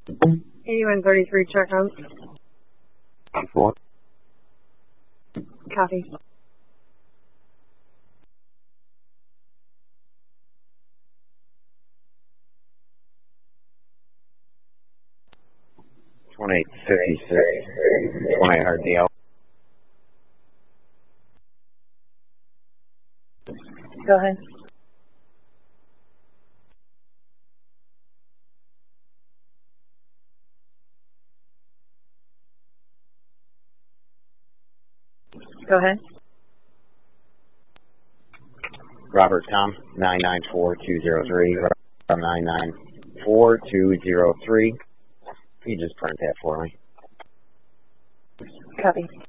8133 check on. What? Copy. $28.56. 28 RDL. Go ahead. Go ahead. Robert Tom, 994203. 994203. Can you just print that for me? Copy.